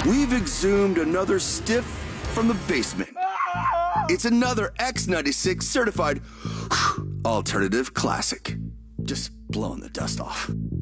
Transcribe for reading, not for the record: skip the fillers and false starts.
we've exhumed another stiff from the basement. It's another X96 certified alternative classic. Just blowing the dust off.